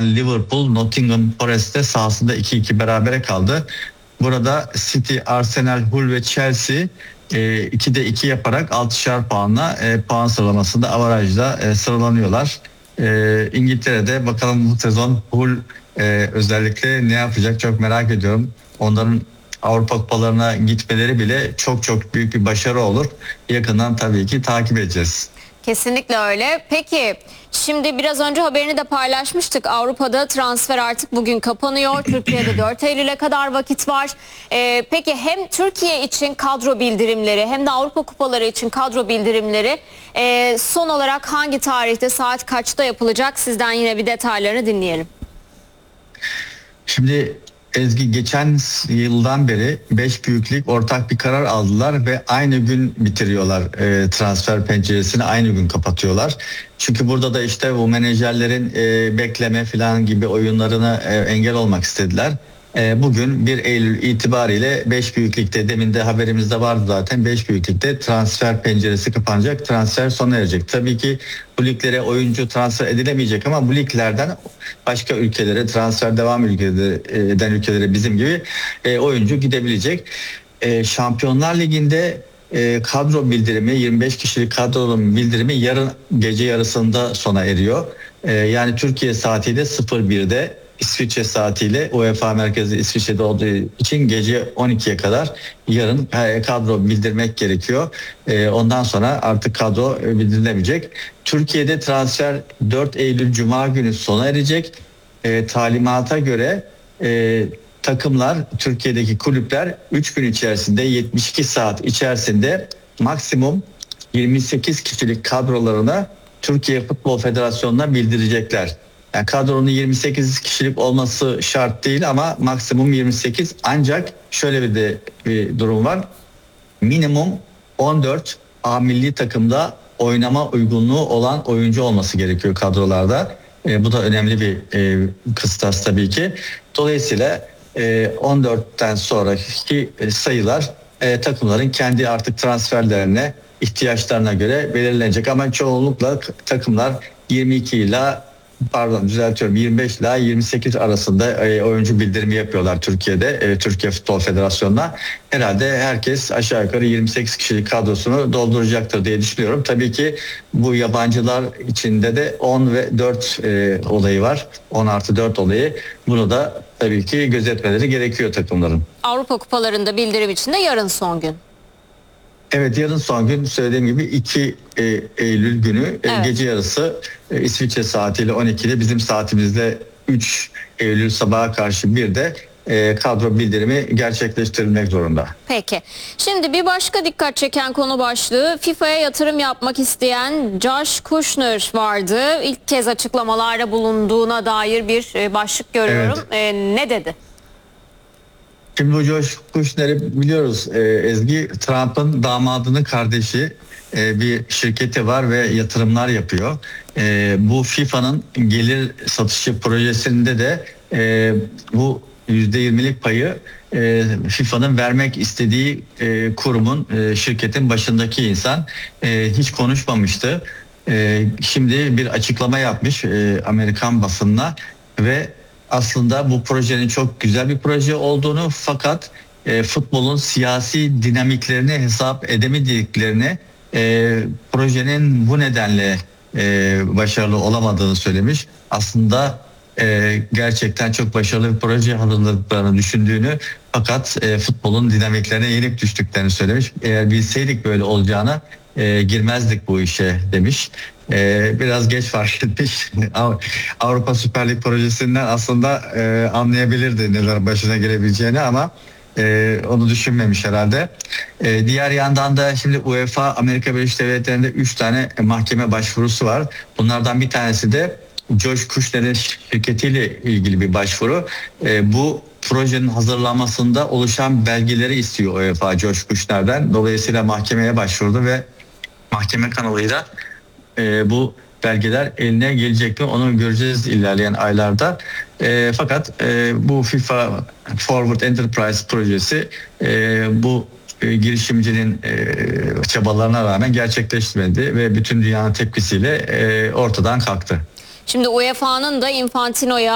olan Liverpool Nottingham Forest'te sahasında 2-2 berabere kaldı. Burada City, Arsenal, Hull ve Chelsea 2'de 2 yaparak 6'şar puanla puan sıralamasında avarajda sıralanıyorlar. İngiltere'de bakalım bu sezon Hull özellikle ne yapacak çok merak ediyorum. Onların Avrupa kupalarına gitmeleri bile çok çok büyük bir başarı olur. Yakından tabii ki takip edeceğiz. Kesinlikle öyle. Peki şimdi biraz önce haberini de paylaşmıştık. Avrupa'da transfer artık bugün kapanıyor. Türkiye'de 4 Eylül'e kadar vakit var. Peki hem Türkiye için kadro bildirimleri hem de Avrupa kupaları için kadro bildirimleri son olarak hangi tarihte, saat kaçta yapılacak? Sizden yine bir detaylarını dinleyelim. Şimdi Ezgi, geçen yıldan beri 5 büyüklük ortak bir karar aldılar ve aynı gün bitiriyorlar transfer penceresini, aynı gün kapatıyorlar. Çünkü burada da işte bu menajerlerin bekleme falan gibi oyunlarına engel olmak istediler. Bugün 1 Eylül itibariyle 5 büyüklükte, demin de haberimizde vardı zaten, 5 büyüklükte transfer penceresi kapanacak, transfer sona erecek. Tabii ki bu liglere oyuncu transfer edilemeyecek ama bu liglerden başka ülkelere transfer devam eden ülkelere bizim gibi oyuncu gidebilecek. Şampiyonlar Ligi'nde kadro bildirimi, 25 kişilik kadronun bildirimi yarın gece yarısında sona eriyor. Yani Türkiye saatiyle 01'de, İsviçre saatiyle, UEFA merkezi İsviçre'de olduğu için gece 12'ye kadar yarın kadro bildirmek gerekiyor. Ondan sonra artık kadro bildirilemeyecek. Türkiye'de transfer 4 Eylül Cuma günü sona erecek. Talimata göre takımlar, Türkiye'deki kulüpler 3 gün içerisinde, 72 saat içerisinde maksimum 28 kişilik kadrolarına Türkiye Futbol Federasyonu'na bildirecekler. Yani kadronun 28 kişilik olması şart değil ama maksimum 28, ancak şöyle bir durum var. Minimum 14 A milli takımda oynama uygunluğu olan oyuncu olması gerekiyor kadrolarda. Bu da önemli bir kıstas tabii ki. Dolayısıyla 14'ten sonraki sayılar takımların kendi artık transferlerine, ihtiyaçlarına göre belirlenecek. Ama çoğunlukla takımlar 22 ile 25 ile 28 arasında oyuncu bildirimi yapıyorlar Türkiye'de, Türkiye Futbol Federasyonu'na. Herhalde herkes aşağı yukarı 28 kişilik kadrosunu dolduracaktır diye düşünüyorum. Tabii ki bu yabancılar içinde de 10 ve 4 olayı var. 10 artı 4 olayı. Bunu da tabii ki gözetmeleri gerekiyor takımların. Avrupa kupalarında bildirim için de yarın son gün. Evet, yarın son gün, söylediğim gibi 2 Eylül günü Evet. Gece yarısı İsviçre saatiyle 12'de, bizim saatimizde 3 Eylül sabaha karşı 1'de kadro bildirimi gerçekleştirilmek zorunda. Peki. Şimdi bir başka dikkat çeken konu başlığı, FIFA'ya yatırım yapmak isteyen Josh Kushner vardı. İlk kez açıklamalarda bulunduğuna dair bir başlık görüyorum. Evet. Ne dedi? Şimdi bu Josh Kushner'i biliyoruz Ezgi, Trump'ın damadının kardeşi, bir şirketi var ve yatırımlar yapıyor. Bu FIFA'nın gelir satışı projesinde de bu %20'lik payı FIFA'nın vermek istediği kurumun, şirketin başındaki insan hiç konuşmamıştı. Şimdi bir açıklama yapmış Amerikan basınına ve aslında bu projenin çok güzel bir proje olduğunu, fakat futbolun siyasi dinamiklerini hesap edemediklerini, projenin bu nedenle başarılı olamadığını söylemiş. Aslında gerçekten çok başarılı bir proje hazırladıklarını düşündüğünü, fakat futbolun dinamiklerine yenik düştüklerini söylemiş. Eğer bilseydik böyle olacağını girmezdik bu işe demiş. Biraz geç fark etmiş. Avrupa Süper Lig projesinden aslında anlayabilirdi neler başına gelebileceğini ama onu düşünmemiş herhalde. Diğer yandan da şimdi UEFA Amerika Birleşik Devletleri'nde 3 tane mahkeme başvurusu var. Bunlardan bir tanesi de Josh Kushner'in şirketiyle ilgili bir başvuru. Bu projenin hazırlanmasında oluşan belgeleri istiyor UEFA Josh Kushner'den. Dolayısıyla mahkemeye başvurdu ve mahkeme kanalıyla bu belgeler eline gelecek mi onu göreceğiz ilerleyen aylarda. Fakat bu FIFA Forward Enterprise projesi bu girişimcinin çabalarına rağmen gerçekleşmedi ve bütün dünyanın tepkisiyle ortadan kalktı. Şimdi UEFA'nın da Infantino'ya